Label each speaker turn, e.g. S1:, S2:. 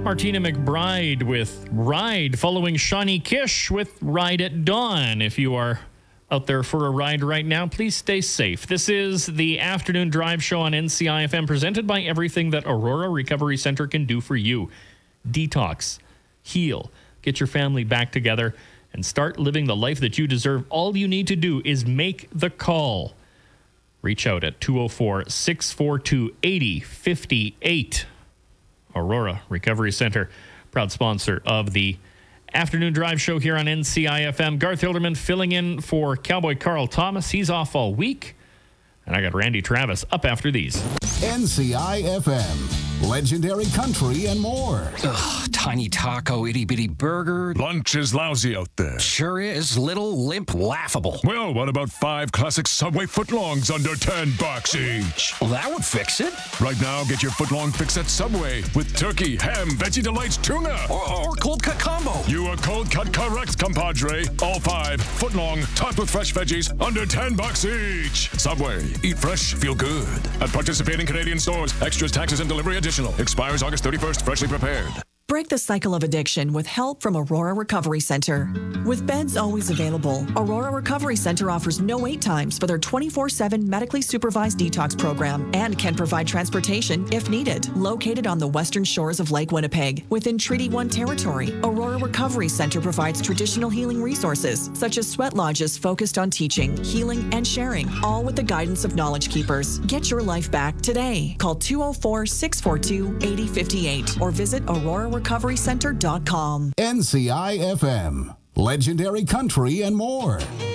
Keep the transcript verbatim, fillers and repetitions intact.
S1: Martina McBride with Ride, following Shawnee Kish with Ride at Dawn. If you are out there for a ride right now, please stay safe. This is the Afternoon Drive Show on N C I F M, presented by everything that Aurora Recovery Center can do for you. Detox, heal, get your family back together, and start living the life that you deserve. All you need to do is make the call. Reach out at two oh four, six four two, eight oh five eight. Aurora Recovery Center, proud sponsor of the Afternoon Drive Show here on N C I F M. Garth Hilderman filling in for Cowboy Carl Thomas. He's off all week. And I got Randy Travis up after these.
S2: N C I F M, legendary country and more.
S3: Ugh, tiny taco, itty-bitty burger.
S4: Lunch is lousy out there.
S3: Sure is. Little, limp, laughable.
S4: Well, what about five classic Subway footlongs under ten bucks each?
S3: Well, that would fix it.
S4: Right now, get your footlong fix at Subway with turkey, ham, Veggie Delights, tuna.
S3: Or, or cold cut combo.
S4: You are cold cut correct, compadre. All five footlong, topped with fresh veggies, under ten bucks each. Subway. Eat fresh, feel good. At participating Canadian stores. Extras, taxes, and delivery additional. Expires August thirty-first. Freshly prepared.
S5: Break the cycle of addiction with help from Aurora Recovery Center. With beds always available, Aurora Recovery Center offers no wait times for their twenty-four seven medically supervised detox program and can provide transportation if needed. Located on the western shores of Lake Winnipeg, within Treaty one territory, Aurora Recovery Center provides traditional healing resources such as sweat lodges focused on teaching, healing, and sharing, all with the guidance of Knowledge Keepers. Get your life back today. Call two oh four, six four two, eight oh five eight or visit aurora recovery center dot com.
S2: N C I F M, legendary country and more.